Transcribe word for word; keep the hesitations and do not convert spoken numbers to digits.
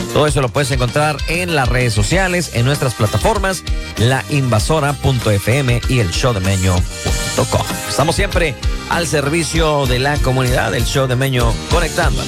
Todo eso lo puedes encontrar en las redes sociales, en nuestras plataformas, la invasora punto f m y el show de meño punto com. Estamos siempre al servicio de la comunidad, el show de Meño, conectando